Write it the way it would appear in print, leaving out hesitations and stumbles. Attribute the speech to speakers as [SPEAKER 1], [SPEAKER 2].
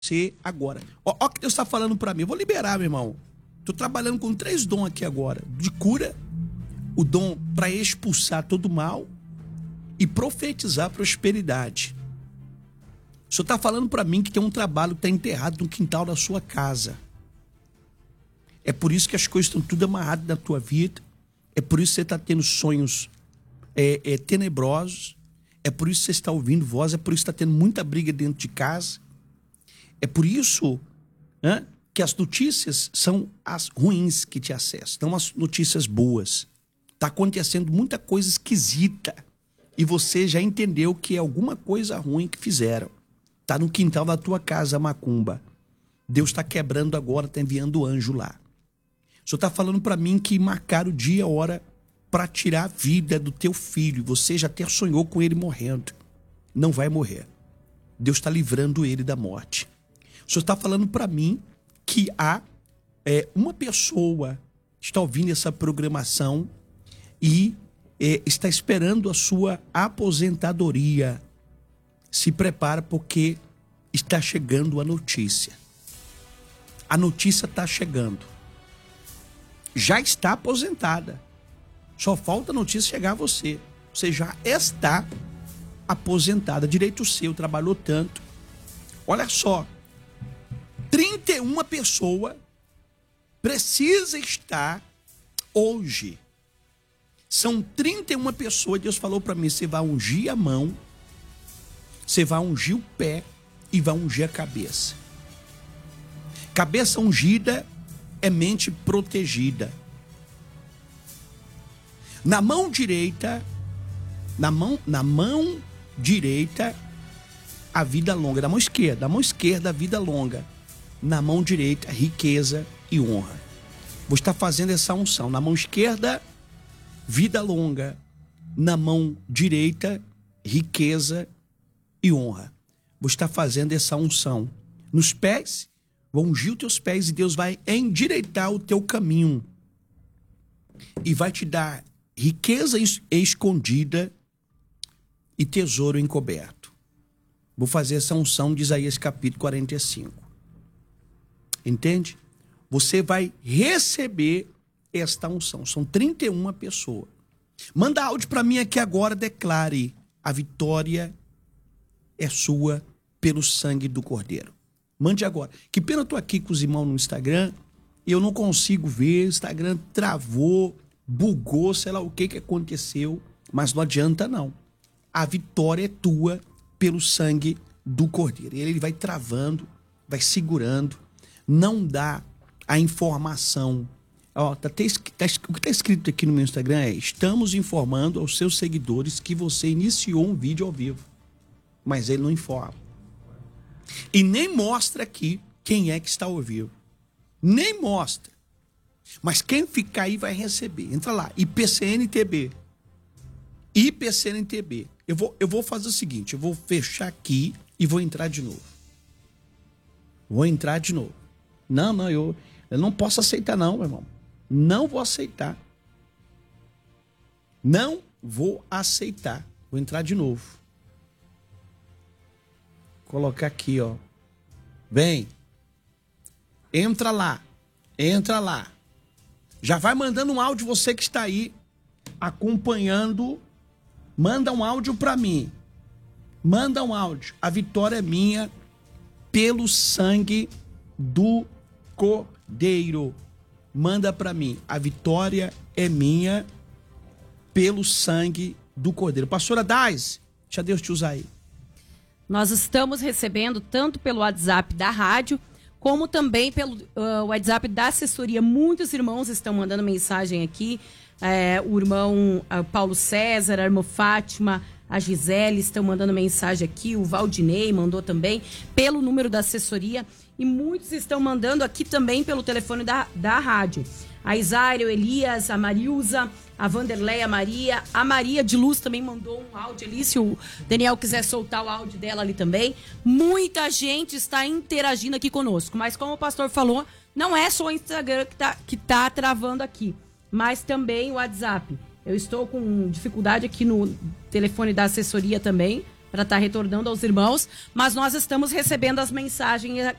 [SPEAKER 1] você agora. Ó o que Deus está falando para mim. Eu vou liberar, meu irmão. Tô trabalhando com 3 dons aqui agora. De cura, o dom para expulsar todo mal e profetizar prosperidade. O Senhor está falando para mim que tem um trabalho que está enterrado no quintal da sua casa. É por isso que as coisas estão tudo amarradas na tua vida. É por isso que você está tendo sonhos tenebrosos. É por isso que você está ouvindo voz. É por isso que está tendo muita briga dentro de casa. É por isso, né, que as notícias são as ruins que te acessam, não as notícias boas. Está acontecendo muita coisa esquisita e você já entendeu que é alguma coisa ruim que fizeram. Está no quintal da tua casa, macumba. Deus está quebrando agora, está enviando anjo lá. O Senhor está falando para mim que marcaram o dia e a hora para tirar a vida do teu filho. Você já até sonhou com ele morrendo. Não vai morrer. Deus está livrando ele da morte. O Senhor está falando para mim que há uma pessoa que está ouvindo essa programação e está esperando a sua aposentadoria. Se prepara porque está chegando a notícia. A notícia está chegando. Já está aposentada. Só falta a notícia chegar a você. Você já está aposentada. Direito seu, trabalhou tanto. Olha só. 31 pessoas precisa estar hoje. São 31 pessoas. Deus falou para mim, você vai ungir a mão, você vai ungir o pé e vai ungir a cabeça. Cabeça ungida é mente protegida. Na mão direita, na mão direita, a vida longa. Na mão esquerda, a vida longa. Na mão direita, riqueza e honra. Vou estar fazendo essa unção. Na mão esquerda, vida longa. Na mão direita, riqueza e honra. Vou estar fazendo essa unção. Nos pés, vou ungir os teus pés e Deus vai endireitar o teu caminho. E vai te dar riqueza escondida e tesouro encoberto. Vou fazer essa unção de Isaías capítulo 45. Entende? Você vai receber esta unção. São 31 pessoas. Manda áudio para mim aqui agora, declare: a vitória é sua pelo sangue do Cordeiro. Mande agora. Que pena eu tô aqui com os irmãos no Instagram e eu não consigo ver, o Instagram travou, bugou, sei lá o que aconteceu, mas não adianta não. A vitória é tua pelo sangue do Cordeiro. Ele vai travando, vai segurando, não dá a informação. Ó, o que está escrito aqui no meu Instagram é: estamos informando aos seus seguidores que você iniciou um vídeo ao vivo. Mas ele não informa. E nem mostra aqui quem é que está ao vivo. Nem mostra. Mas quem ficar aí vai receber. Entra lá, IPCNTB. IPCNTB. Eu vou fazer o seguinte, eu vou fechar aqui e vou entrar de novo. Vou entrar de novo. Não, eu não posso aceitar não, meu irmão. Não vou aceitar. Não vou aceitar. Vou entrar de novo. Colocar aqui, ó. Vem. Entra lá. Entra lá. Já vai mandando um áudio, você que está aí acompanhando. Manda um áudio para mim. Manda um áudio. A vitória é minha pelo sangue do Cordeiro. Manda para mim. A vitória é minha pelo sangue do Cordeiro. Pastora Dais, deixa Deus te usar aí.
[SPEAKER 2] Nós estamos recebendo tanto pelo WhatsApp da rádio, como também pelo WhatsApp da assessoria. Muitos irmãos estão mandando mensagem aqui. O irmão Paulo César, a irmã Fátima, a Gisele estão mandando mensagem aqui. O Valdinei mandou também pelo número da assessoria. E muitos estão mandando aqui também pelo telefone da rádio. A Isaíra, o Elias, a Marilza, a Vanderleia Maria, a Maria de Luz também mandou um áudio ali, se o Daniel quiser soltar o áudio dela ali também. Muita gente está interagindo aqui conosco, mas como o pastor falou, não é só o Instagram que tá travando aqui, mas também o WhatsApp. Eu estou com dificuldade aqui no telefone da assessoria também, para estar retornando aos irmãos, mas nós estamos recebendo as mensagens